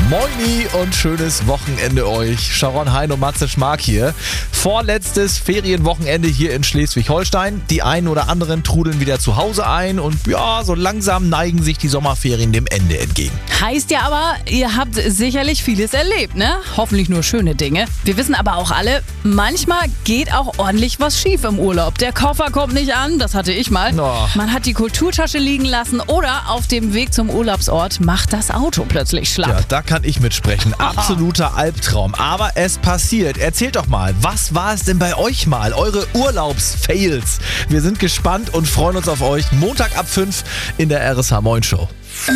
Moini und schönes Wochenende euch. Sharon Hein und Matze Schmark hier. Vorletztes Ferienwochenende hier in Schleswig-Holstein. Die einen oder anderen trudeln wieder zu Hause ein und ja, so langsam neigen sich die Sommerferien dem Ende entgegen. Heißt ja aber, ihr habt sicherlich vieles erlebt, ne? Hoffentlich nur schöne Dinge. Wir wissen aber auch alle, manchmal geht auch ordentlich was schief im Urlaub. Der Koffer kommt nicht an, das hatte ich mal. Oh. Man hat die Kulturtasche liegen lassen oder auf dem Weg zum Urlaubsort macht das Auto plötzlich schlapp. Ja, da kann ich mitsprechen. Absoluter Albtraum. Aber es passiert. Erzählt doch mal, was war es denn bei euch mal? Eure Urlaubsfails. Wir sind gespannt und freuen uns auf euch. Montag ab 5 in der RSH Moin Show.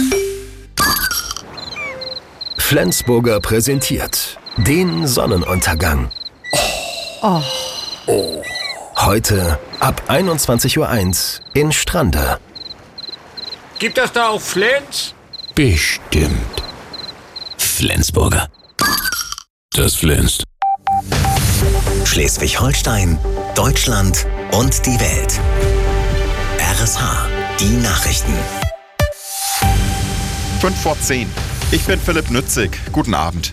Flensburger präsentiert den Sonnenuntergang. Oh. Heute ab 21:01 Uhr in Strande. Gibt das da auch Flens? Bestimmt. Flensburger. Das flänzt. Schleswig-Holstein, Deutschland und die Welt. RSH, die Nachrichten. 5:10. Ich bin Philipp Nützig. Guten Abend.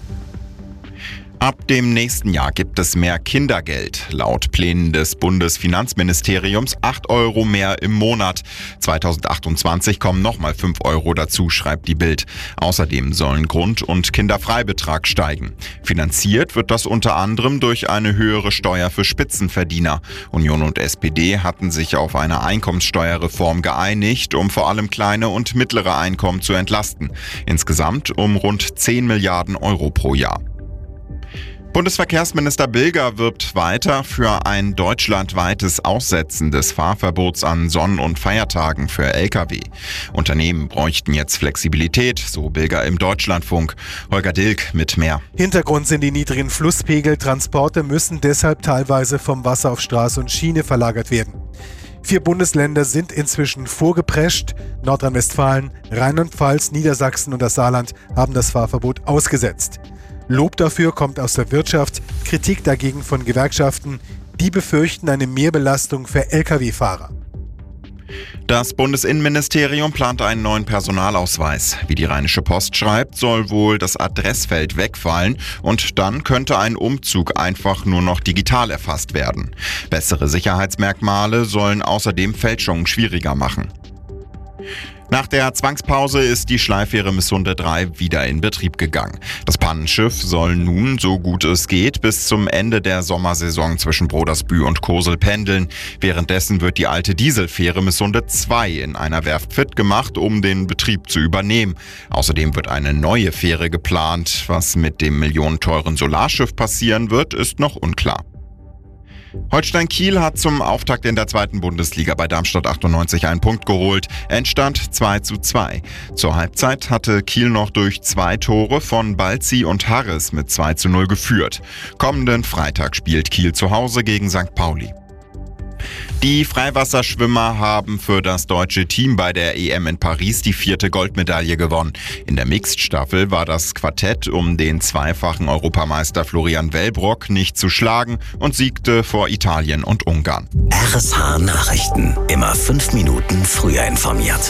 Ab dem nächsten Jahr gibt es mehr Kindergeld. Laut Plänen des Bundesfinanzministeriums 8 Euro mehr im Monat. 2028 kommen nochmal 5 Euro dazu, schreibt die Bild. Außerdem sollen Grund- und Kinderfreibetrag steigen. Finanziert wird das unter anderem durch eine höhere Steuer für Spitzenverdiener. Union und SPD hatten sich auf eine Einkommenssteuerreform geeinigt, um vor allem kleine und mittlere Einkommen zu entlasten. Insgesamt um rund 10 Milliarden Euro pro Jahr. Bundesverkehrsminister Bilger wirbt weiter für ein deutschlandweites Aussetzen des Fahrverbots an Sonn- und Feiertagen für Lkw. Unternehmen bräuchten jetzt Flexibilität, so Bilger im Deutschlandfunk. Holger Dilk mit mehr. Hintergrund sind die niedrigen Flusspegel. Transporte müssen deshalb teilweise vom Wasser auf Straße und Schiene verlagert werden. 4 Bundesländer sind inzwischen vorgeprescht. Nordrhein-Westfalen, Rheinland-Pfalz, Niedersachsen und das Saarland haben das Fahrverbot ausgesetzt. Lob dafür kommt aus der Wirtschaft, Kritik dagegen von Gewerkschaften. Die befürchten eine Mehrbelastung für Lkw-Fahrer. Das Bundesinnenministerium plant einen neuen Personalausweis. Wie die Rheinische Post schreibt, soll wohl das Adressfeld wegfallen und dann könnte ein Umzug einfach nur noch digital erfasst werden. Bessere Sicherheitsmerkmale sollen außerdem Fälschungen schwieriger machen. Nach der Zwangspause ist die Schleifähre Missunde 3 wieder in Betrieb gegangen. Das Pannenschiff soll nun, so gut es geht, bis zum Ende der Sommersaison zwischen Brodersbüh und Kosel pendeln. Währenddessen wird die alte Dieselfähre Missunde 2 in einer Werft fit gemacht, um den Betrieb zu übernehmen. Außerdem wird eine neue Fähre geplant. Was mit dem millionenteuren Solarschiff passieren wird, ist noch unklar. Holstein Kiel hat zum Auftakt in der 2. Bundesliga bei Darmstadt 98 einen Punkt geholt. Endstand 2:2. Zur Halbzeit hatte Kiel noch durch 2 Tore von Balzi und Harris mit 2:0 geführt. Kommenden Freitag spielt Kiel zu Hause gegen St. Pauli. Die Freiwasserschwimmer haben für das deutsche Team bei der EM in Paris die 4. Goldmedaille gewonnen. In der Mixed-Staffel war das Quartett um den zweifachen Europameister Florian Wellbrock nicht zu schlagen und siegte vor Italien und Ungarn. RSH Nachrichten. Immer 5 Minuten früher informiert.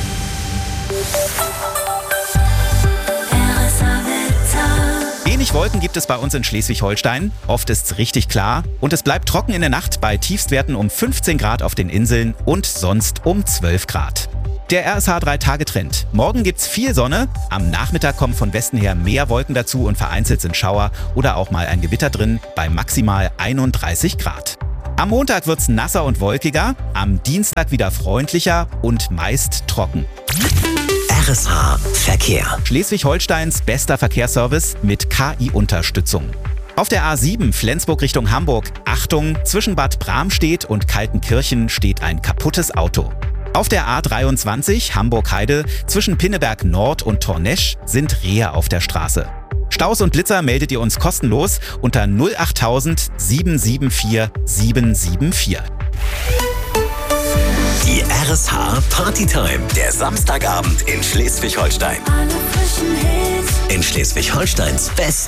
Wenig Wolken gibt es bei uns in Schleswig-Holstein. Oft ist's richtig klar und es bleibt trocken in der Nacht bei Tiefstwerten um 15 Grad auf den Inseln und sonst um 12 Grad. Der RSH 3-Tage-Trend. Morgen gibt's viel Sonne, am Nachmittag kommen von Westen her mehr Wolken dazu und vereinzelt sind Schauer oder auch mal ein Gewitter drin bei maximal 31 Grad. Am Montag wird's nasser und wolkiger, am Dienstag wieder freundlicher und meist trocken. RSH Verkehr. Schleswig-Holsteins bester Verkehrsservice mit KI-Unterstützung. Auf der A7 Flensburg Richtung Hamburg, Achtung, zwischen Bad Bramstedt und Kaltenkirchen steht ein kaputtes Auto. Auf der A23 Hamburg-Heide zwischen Pinneberg Nord und Tornesch sind Rehe auf der Straße. Staus und Blitzer meldet ihr uns kostenlos unter 08000 774 774. Die RSH Partytime, der Samstagabend in Schleswig-Holstein. In Schleswig-Holsteins Best